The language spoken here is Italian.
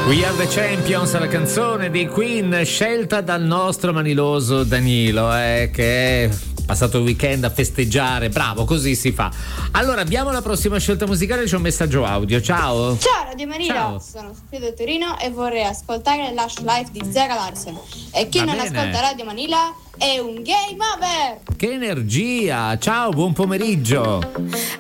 We Are The Champions, la canzone dei Queen scelta dal nostro maniloso Danilo, che è passato il weekend a festeggiare. Bravo, così si fa. Allora, abbiamo la prossima scelta musicale, c'è un messaggio audio. Ciao. Ciao Radio Manila, Ciao. sono Sofia da Torino e vorrei ascoltare Lush Life di Zara Larsen. E chi Va non bene. ascolta Radio Manila è un game over. Che energia! Ciao, buon pomeriggio.